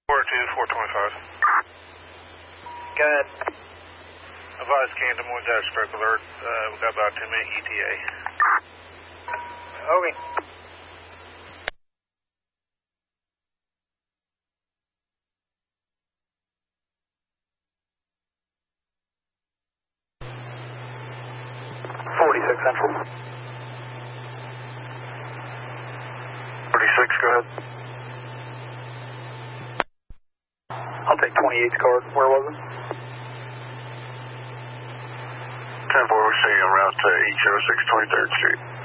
425. Go ahead. Advise Camden 1 dash stroke alert. We got about a 2-minute ETA. Okay. Central. 46, go ahead. I'll take 28's card. Where was it? 10-4, we're seeing en route to 806 23rd Street.